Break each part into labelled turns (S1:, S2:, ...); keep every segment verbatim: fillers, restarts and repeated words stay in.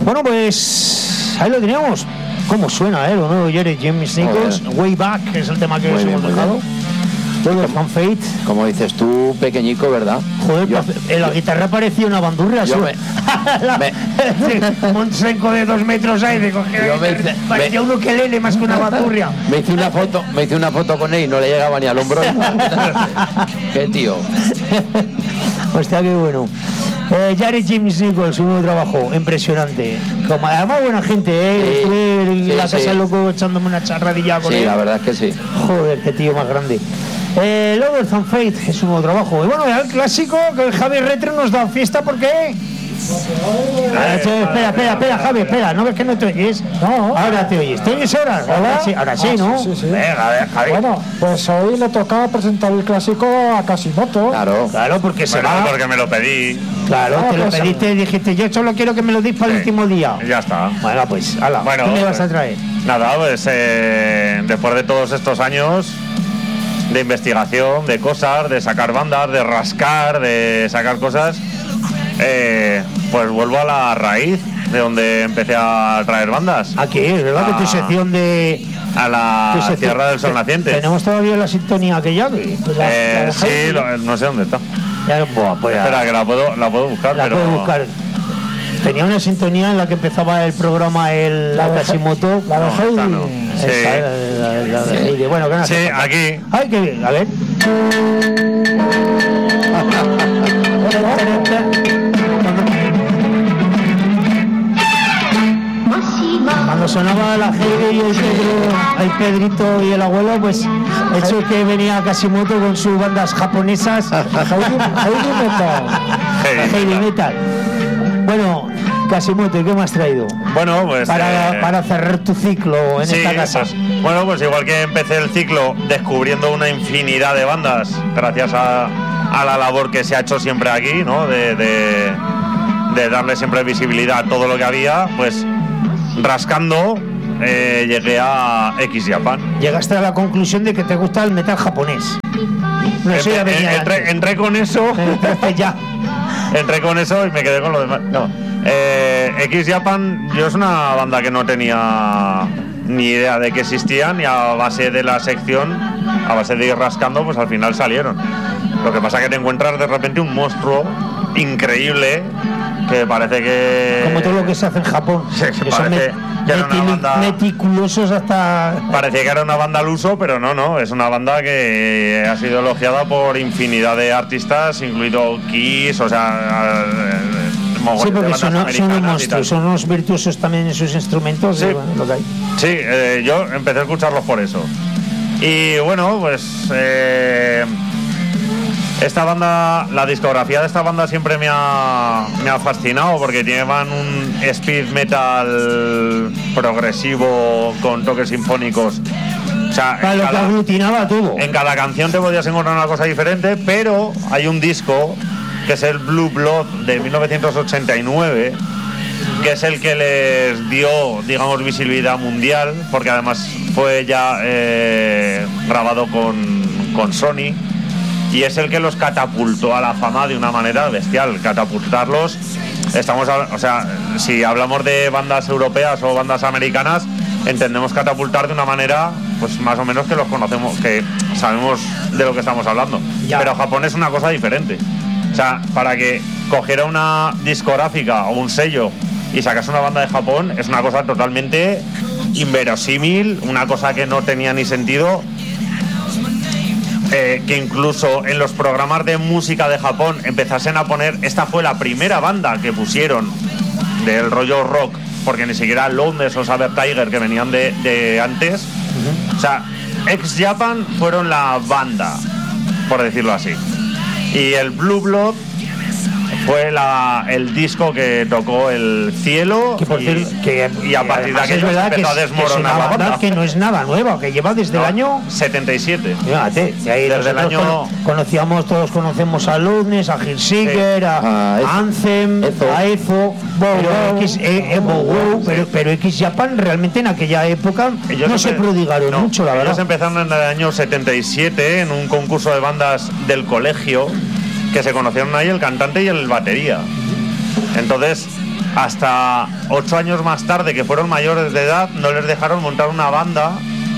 S1: Bueno, pues ahí lo teníamos. ¿Cómo suena, eh? Lo nuevo Jared James Nichols, Way Back, que es el tema que os hemos dejado. Todo el Fan Fate.
S2: Como dices tú, pequeñico, ¿verdad?
S1: Joder,
S2: yo,
S1: en la guitarra parecía una bandurria.
S2: Yo me,
S1: me, un senco de dos metros ahí de coger. Me, parecía me, un ukelele más que una bandurria.
S2: Me hice una foto, me hice una foto con él y no le llegaba ni al hombro. Qué tío.
S1: Hostia, qué bueno. Eh, Jared James Nichols, un nuevo trabajo impresionante. Como, además, buena gente, ¿eh?
S2: Sí,
S1: Estuve en
S2: sí,
S1: la casa
S2: sí.
S1: del loco echándome una charradilla con
S2: sí,
S1: él.
S2: Sí, la verdad es que sí.
S1: Joder, qué tío más grande. Eh, luego el Fan Fate es un nuevo trabajo. Y bueno, ya el clásico que el Javi Retro nos da fiesta porque. Eh, espera, espera, espera, Javi, espera, ¿no ves que no te oyes?
S3: No.
S1: Ahora te oyes. ¿Te oyes ahora? Ahora sí, ahora sí, ¿no?
S3: Sí, sí.
S1: Venga, a ver, Javi.
S3: Bueno, pues hoy le tocaba presentar el clásico a Casimoto.
S2: Claro.
S1: Claro, porque se
S4: Bueno,
S1: va.
S4: porque me lo pedí.
S1: Claro,
S3: Ah,
S1: te lo
S3: pues,
S1: pediste y dijiste, yo solo quiero que me lo dis para el
S4: Sí.
S1: último día.
S4: Ya está.
S1: Bueno, pues, ala,
S4: Bueno,
S1: ¿qué me vas a
S4: pues,
S1: traer?
S4: Nada, pues eh, después de todos estos años de investigación, de cosas, de sacar bandas, de rascar, de sacar cosas, eh, pues vuelvo a la raíz de donde empecé a traer bandas.
S1: Aquí, es verdad
S4: Ah.
S1: que tu sección de...
S4: A la
S1: tu sección-
S4: Tierra del Sol
S1: te-
S4: Naciente.
S1: ¿Tenemos todavía la sintonía aquella? Que- la-
S4: Eh,
S1: la-
S4: sí, lo- no sé dónde está.
S1: Ya, buah, pues ya-
S4: Espera, que la puedo, la puedo buscar,
S1: la
S4: pero...
S1: puedo buscar. Tenía una sintonía en la que empezaba el programa el
S3: La de-
S1: Casimoto.
S3: la de
S4: No,
S3: Heidi.
S4: esta no.
S1: Esa,
S4: Sí.
S1: la, la- la de Heidi. Bueno, que no
S4: Sí,
S1: hace falta.
S4: aquí.
S1: Ay, qué bien, a ver. Cuando sonaba la Heidi y el Pedro, el Pedrito y el abuelo, pues hecho que venía Casimoto con sus bandas japonesas.
S3: Heidi, Heidi Metal.
S4: Heidi
S1: Heidi Metal. Bueno, Casimoto, ¿y qué me has traído?
S4: Bueno, pues...
S1: Para,
S4: eh,
S1: para cerrar tu ciclo en
S4: sí,
S1: esta casa.
S4: pues, bueno, pues igual que empecé el ciclo descubriendo una infinidad de bandas gracias a, a la labor que se ha hecho siempre aquí, ¿no? De, de, de darle siempre visibilidad a todo lo que había, pues rascando eh, llegué a X Japan.
S1: Llegaste a la conclusión de que te gusta el metal japonés. No, eso ya
S4: Entré,
S1: venía
S4: entré,
S1: antes.
S4: entré con eso,
S1: Entraste ya.
S4: entré con eso y me quedé con lo demás. No. Eh, X Japan, yo es una banda que no tenía ni idea de que existían y a base de la sección, a base de ir rascando, pues al final salieron. Lo que pasa es que te encuentras de repente un monstruo increíble que parece que...
S1: Como todo lo que se hace en Japón.
S4: Sí,
S1: que son
S4: parece
S1: met-
S4: que era una
S1: metili-
S4: banda-
S1: meticulosos hasta...
S4: Parecía que era una banda al uso, pero no, no, es una banda que ha sido elogiada por infinidad de artistas, incluido Kiss, o sea... eh,
S1: Sí, porque
S4: bandas
S1: son, son unos
S4: americanas y tal.
S1: monstruos, son unos virtuosos también en sus instrumentos.
S4: Sí.
S1: y bueno, lo que hay.
S4: Sí, eh, yo empecé a escucharlos por eso. Y bueno, pues eh, esta banda, la discografía de esta banda siempre me ha, me ha fascinado porque llevan un speed metal progresivo con toques sinfónicos. O sea,
S1: Para
S4: en
S1: lo que
S4: cada,
S1: aglutinaba todo.
S4: en cada canción te podías encontrar una cosa diferente, pero hay un disco que es el Blue Blood de mil novecientos ochenta y nueve, que es el que les dio, digamos, visibilidad mundial, porque además fue ya eh, grabado con, con Sony, y es el que los catapultó a la fama de una manera bestial. Catapultarlos, estamos, a- o sea, si hablamos de bandas europeas o bandas americanas, entendemos catapultar de una manera, pues más o menos que los conocemos, que sabemos de lo que estamos hablando.
S1: Ya.
S4: Pero Japón es una cosa diferente. O sea, para que cogiera una discográfica o un sello y sacase una banda de Japón es una cosa totalmente inverosímil, una cosa que no tenía ni sentido. Eh, que incluso en los programas de música de Japón empezasen a poner, esta fue la primera banda que pusieron del rollo rock, porque ni siquiera Loudness o Saber Tiger, que venían de, de antes, o sea, X Japan fueron la banda, por decirlo así. Y el Blue Blood fue la, el disco que tocó el cielo,
S1: Que por
S4: y,
S1: cierto, que,
S4: y a partir de
S1: además
S4: aquello
S1: es
S4: se
S1: verdad que
S4: empezó
S1: es,
S4: a
S1: que es
S4: desmoronar
S1: una
S4: la
S1: banda
S4: banda.
S1: que no es nada nueva, que lleva desde
S4: No,
S1: el año...
S4: setenta y siete.
S1: Fíjate, y ahí
S4: Desde el
S1: nosotros
S4: año-
S1: cono- conocíamos, todos conocemos a Ludnes, a Hirsiger, a,
S2: A Ezo.
S1: a Anthem,
S2: Ezo.
S1: a Ezo, pero,
S3: Wow.
S1: X, eh, eh, Wow, wow, pero, pero X Japan realmente en aquella época
S4: Ellos
S1: no se
S4: empe-
S1: prodigaron
S4: no,
S1: mucho, la
S4: ellos
S1: verdad.
S4: empezaron en el año setenta y siete en un concurso de bandas del colegio que se conocieron ahí el cantante y el batería. Entonces, hasta ocho años más tarde, que fueron mayores de edad, no les dejaron montar una banda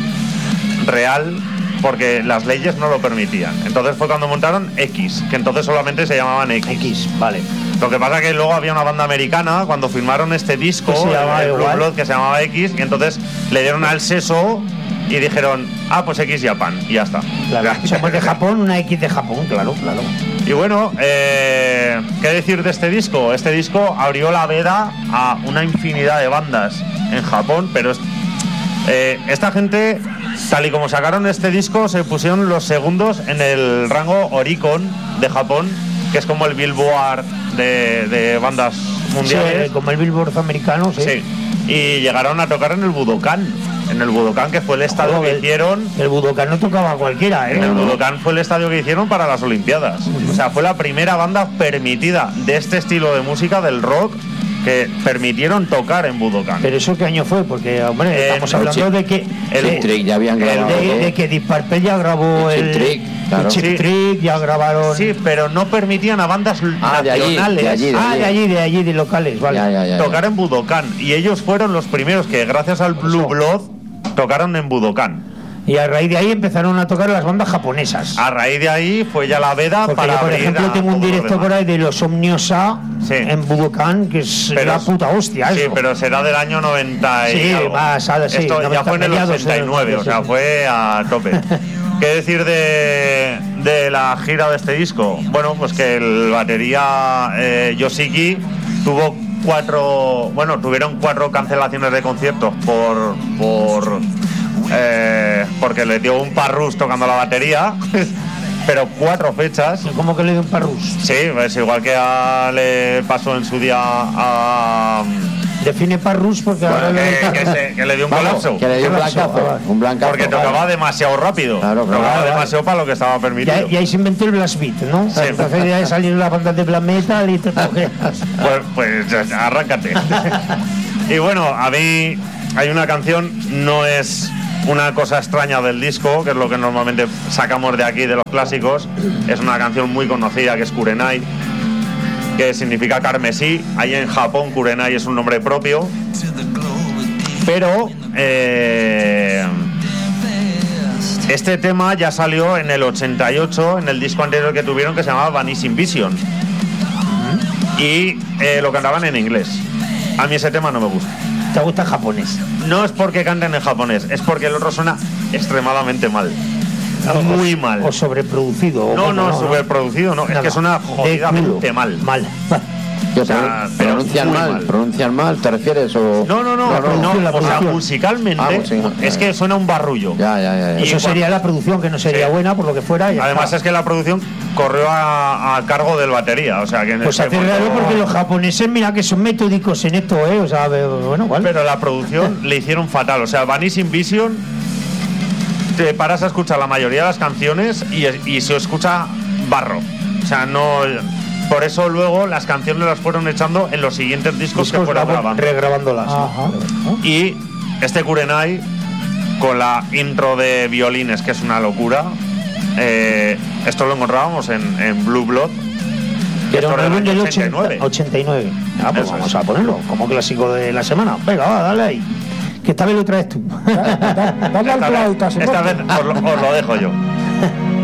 S4: real porque las leyes no lo permitían. Entonces fue cuando montaron X, que entonces solamente se llamaban X.
S1: X, vale.
S4: Lo que pasa que luego había una banda americana cuando firmaron este disco,
S1: Que se llamaba
S4: el Blue
S1: igual.
S4: Blood, que se llamaba X, y entonces le dieron al seso y dijeron, ah, pues X Japan, y ya está.
S1: Claro. Somos de Japón, una X de Japón, claro, claro.
S4: Y bueno, eh, ¿qué decir de este disco? Este disco abrió la veda a una infinidad de bandas en Japón, pero es- eh, esta gente, tal y como sacaron este disco, se pusieron los segundos en el rango Oricon de Japón, que es como el Billboard de, de bandas mundiales.
S1: Sí, como el Billboard americano, sí.
S4: Sí. Y llegaron a tocar en el Budokan. En el Budokan, que fue el estadio
S1: Joder,
S4: que hicieron.
S1: El Budokan no tocaba a cualquiera, ¿eh?
S4: En el Budokan fue el estadio que hicieron para las Olimpiadas. O sea, fue la primera banda permitida de este estilo de música, del rock, que permitieron tocar en Budokan.
S1: Pero eso qué año fue, porque hombre,
S4: Eh,
S1: estamos
S4: el
S1: hablando
S2: Chip-
S1: de que
S4: el
S1: de,
S2: Chip Trick ya habían
S4: el
S2: grabado.
S1: de,
S2: todo.
S1: de que Deep Purple ya grabó
S2: El
S1: el,
S2: Chip Trick, claro.
S1: el Chip
S4: Sí.
S1: Trick, ya grabaron.
S4: Sí, pero no permitían a bandas
S2: Ah, de allí,
S4: nacionales
S2: de allí, de
S1: Ah, de allí, de allí, de locales, vale.
S2: Ya, ya, ya, ya.
S4: tocar en Budokan. Y ellos fueron los primeros que, gracias al Blue Blood, tocaron en Budokan.
S1: Y a raíz de ahí empezaron a tocar las bandas japonesas.
S4: A raíz de ahí fue ya la veda
S1: Porque
S4: para
S1: yo, por
S4: abrir
S1: ejemplo,
S4: a
S1: tengo un
S4: todos los
S1: directo
S4: demás.
S1: por ahí de los Omniosa
S4: Sí.
S1: en Budokan, que es
S4: Pero
S1: la
S4: es-
S1: puta hostia.
S4: Sí,
S1: eso.
S4: pero será del año noventa y
S1: Sí,
S4: algo.
S1: más, ah, sí,
S4: Esto ya
S1: noventa,
S4: fue en el
S1: mediados,
S4: ochenta y nueve,
S1: sí,
S4: o sea,
S1: sí.
S4: fue a tope. ¿Qué decir de, de la gira de este disco? Bueno, pues que el batería eh, Yoshiki tuvo cuatro, bueno, tuvieron cuatro cancelaciones de conciertos por, por eh, porque le dio un parrus tocando la batería, pero cuatro fechas.
S1: ¿Cómo que le dio un parrus?
S4: Sí, es igual que a- le pasó en su día a
S1: Define parrus porque ahora
S4: bueno,
S1: le
S4: que, que se- que le dio un
S2: Vamos,
S4: colapso.
S2: que le dio un
S1: Colapso,
S2: blancazo.
S1: ah,
S2: Un blancazo.
S4: Porque tocaba demasiado rápido.
S2: Claro, claro.
S4: Tocaba
S1: Vale,
S4: demasiado para lo que estaba permitido.
S1: Y ahí se inventó el blast beat, ¿no?
S4: Sí.
S1: Entonces ya salieron las bandas de black metal y te toque.
S4: Pues, pues ya, ya, arráncate. Y bueno, a mí hay una canción, no es una cosa extraña del disco, que es lo que normalmente sacamos de aquí de los clásicos. Es una canción muy conocida que es Kurenai, que significa carmesí. Ahí en Japón Kurenai es un nombre propio. Pero eh, este tema ya salió en el ochenta y ocho, en el disco anterior que tuvieron, que se llamaba Vanishing Vision. Y eh, lo cantaban en inglés. A mí ese tema no me gusta.
S1: ¿Te gusta el japonés?
S4: No es porque canten en japonés, es porque el otro suena extremadamente mal. Muy mal.
S1: O sobreproducido. o
S4: No,
S1: como
S4: no, sobreproducido, no. Es
S1: Nada.
S4: que suena
S1: De
S4: jodidamente
S1: culo.
S4: mal.
S1: Mal.
S2: ¿Qué,
S4: O sea,
S2: pro-
S4: pero
S2: pronuncian
S4: muy
S2: mal,
S4: mal.
S2: pronuncian mal, ¿te refieres? O...
S4: No, no, no,
S1: La
S4: no,
S1: producción, la
S4: o sea,
S1: producción.
S4: musicalmente
S2: Ah, musical,
S4: es
S2: ya,
S4: que
S2: ya.
S4: suena un barrullo.
S2: Ya, ya, ya. ya.
S4: Y
S1: Eso
S4: cuando-
S1: sería la producción, que no sería
S4: Sí.
S1: buena por lo que fuera. y ya
S4: Además
S1: está.
S4: es que la producción corrió a, a cargo del batería, o sea que en
S1: Pues
S4: ese
S1: hace
S4: momento-
S1: raro porque los japoneses, mira que son metódicos en esto, ¿eh? O sea, bueno, ¿vale?
S4: Pero la producción le hicieron fatal, o sea, Vanishing Vision, te paras a escuchar la mayoría de las canciones y, y se escucha barro, o sea, no. Por eso luego las canciones las fueron echando en los siguientes discos,
S1: Discos
S4: que fueron
S1: grabó-
S4: grabando.
S1: regrabándolas.
S3: Ajá.
S4: Y este Kurenai, con la intro de violines, que es una locura, eh, esto lo encontrábamos en, en Blue Blood.
S1: Pero
S4: esto
S1: un
S4: era
S1: álbum
S4: del
S1: del
S4: ochenta y nueve.
S1: ochenta y nueve. Ah, pues
S4: Eso
S1: vamos
S4: es.
S1: a ponerlo como clásico de la semana. Venga, va, dale ahí. Que esta vez lo traes tú.
S3: Dale al
S4: Esta
S3: play,
S4: vez,
S3: casi.
S4: esta vez os, lo- os lo dejo yo.